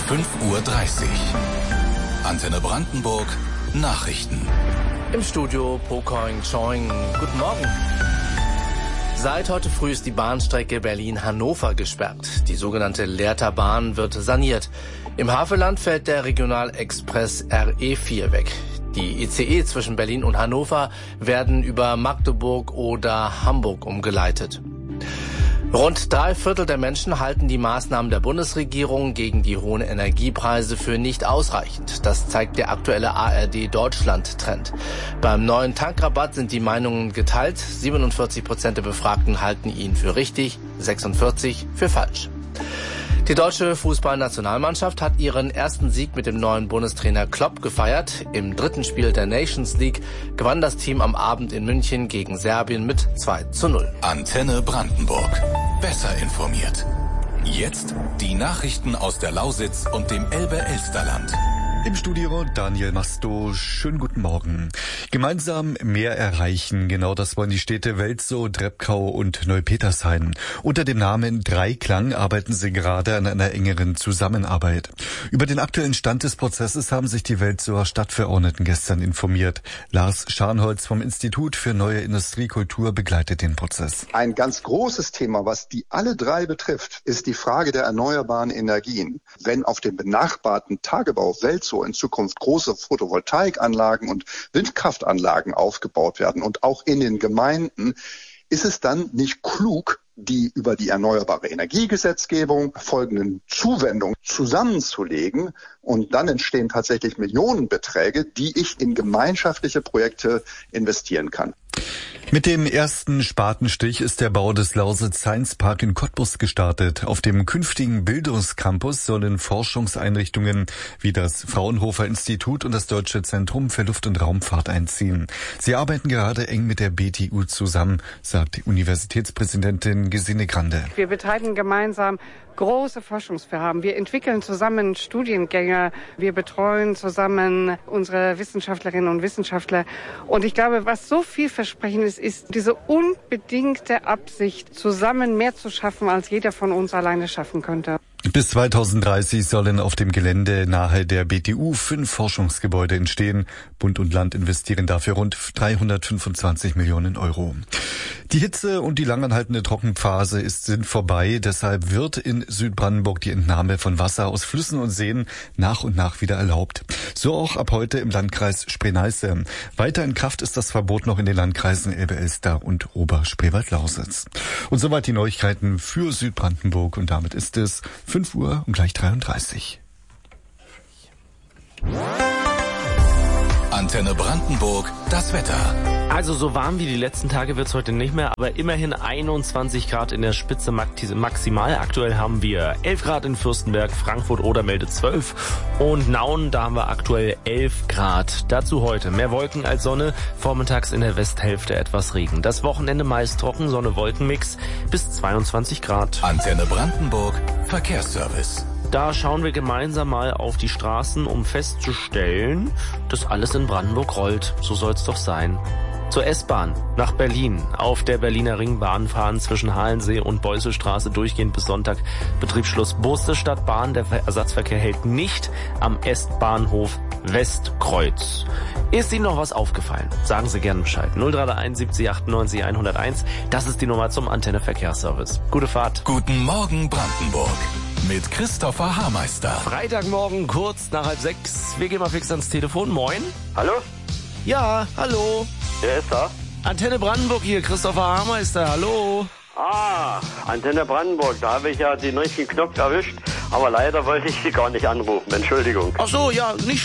5:30 Uhr. Antenne Brandenburg Nachrichten. Im Studio Pocoing Choing. Guten Morgen. Seit heute früh ist die Bahnstrecke Berlin-Hannover gesperrt. Die sogenannte Lehrterbahn wird saniert. Im Havelland fällt der Regionalexpress RE4 weg. Die ICE zwischen Berlin und Hannover werden über Magdeburg oder Hamburg umgeleitet. Rund 3/4 der Menschen halten die Maßnahmen der Bundesregierung gegen die hohen Energiepreise für nicht ausreichend. Das zeigt der aktuelle ARD-Deutschland-Trend. Beim neuen Tankrabatt sind die Meinungen geteilt. 47% der Befragten halten ihn für richtig, 46% für falsch. Die deutsche Fußballnationalmannschaft hat ihren ersten Sieg mit dem neuen Bundestrainer Klopp gefeiert. Im dritten Spiel der Nations League gewann das Team am Abend in München gegen Serbien mit 2:0. Antenne Brandenburg. Besser informiert. Jetzt die Nachrichten aus der Lausitz und dem Elbe-Elsterland. Im Studio Daniel Masto. Schönen guten Morgen. Gemeinsam mehr erreichen. Genau das wollen die Städte Welzow, Drebkau und Neupetershain. Unter dem Namen Dreiklang arbeiten sie gerade an einer engeren Zusammenarbeit. Über den aktuellen Stand des Prozesses haben sich die Welzower Stadtverordneten gestern informiert. Lars Scharnholz vom Institut für Neue Industriekultur begleitet den Prozess. Ein ganz großes Thema, was die alle drei betrifft, ist die Frage der erneuerbaren Energien. Wenn auf dem benachbarten Tagebau Welzow in Zukunft große Photovoltaikanlagen und Windkraftanlagen aufgebaut werden und auch in den Gemeinden, ist es dann nicht klug, die über die erneuerbare Energiegesetzgebung folgenden Zuwendungen zusammenzulegen, und dann entstehen tatsächlich Millionenbeträge, die ich in gemeinschaftliche Projekte investieren kann. Mit dem ersten Spatenstich ist der Bau des Lausitz Science Park in Cottbus gestartet. Auf dem künftigen Bildungscampus sollen Forschungseinrichtungen wie das Fraunhofer Institut und das Deutsche Zentrum für Luft- und Raumfahrt einziehen. Sie arbeiten gerade eng mit der BTU zusammen, sagt die Universitätspräsidentin Gesine Grande. Wir betreiben gemeinsam große Forschungsvorhaben. Wir entwickeln zusammen Studiengänge. Wir betreuen zusammen unsere Wissenschaftlerinnen und Wissenschaftler. Und ich glaube, was so vielversprechend ist diese unbedingte Absicht, zusammen mehr zu schaffen, als jeder von uns alleine schaffen könnte. Bis 2030 sollen auf dem Gelände nahe der BTU 5 Forschungsgebäude entstehen. Bund und Land investieren dafür rund 325 Millionen Euro. Die Hitze und die langanhaltende Trockenphase sind vorbei. Deshalb wird in Südbrandenburg die Entnahme von Wasser aus Flüssen und Seen nach und nach wieder erlaubt. So auch ab heute im Landkreis Spree-Neiße. Weiter in Kraft ist das Verbot noch in den Landkreisen Elbe-Elster und Oberspreewald-Lausitz. Und soweit die Neuigkeiten für Südbrandenburg. Und damit ist es 5:33 Uhr. Antenne Brandenburg, das Wetter. Also so warm wie die letzten Tage wird's heute nicht mehr, aber immerhin 21 Grad in der Spitze maximal. Aktuell haben wir 11 Grad in Fürstenberg, Frankfurt oder meldet 12 und Nauen, da haben wir aktuell 11 Grad. Dazu heute mehr Wolken als Sonne, vormittags in der Westhälfte etwas Regen. Das Wochenende meist trocken, Sonne-Wolken-Mix bis 22 Grad. Antenne Brandenburg, Verkehrsservice. Da schauen wir gemeinsam mal auf die Straßen, um festzustellen, dass alles in Brandenburg rollt. So soll's doch sein. Zur S-Bahn nach Berlin. Auf der Berliner Ringbahn fahren zwischen Halensee und Beusselstraße durchgehend bis Sonntag Betriebsschluss. Busse Stadtbahn. Der Ersatzverkehr hält nicht am S-Bahnhof Westkreuz. Ist Ihnen noch was aufgefallen? Sagen Sie gerne Bescheid. 0331 70 98 101. Das ist die Nummer zum Antenne Verkehrsservice. Gute Fahrt. Guten Morgen Brandenburg. Mit Christopher Haarmeister. Freitagmorgen, kurz nach 5:30. Wir gehen mal fix ans Telefon. Moin. Hallo? Ja, hallo. Wer ist da? Antenne Brandenburg hier, Christopher Haarmeister. Hallo. Antenne Brandenburg. Da habe ich ja den richtigen Knopf erwischt. Aber leider wollte ich Sie gar nicht anrufen. Entschuldigung. Ach so, ja, nicht